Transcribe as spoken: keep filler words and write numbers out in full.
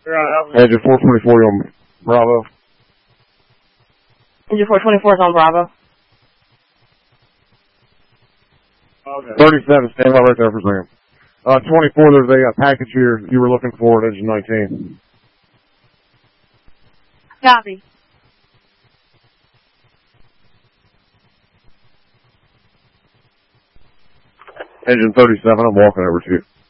Engine four twenty-four on Bravo. Engine four twenty-four is on Bravo. Okay. thirty-seven, stand by right there for a second. Uh, twenty-four, there's a uh, package here you were looking for at engine nineteen. Copy. Engine thirty-seven, I'm walking over to you.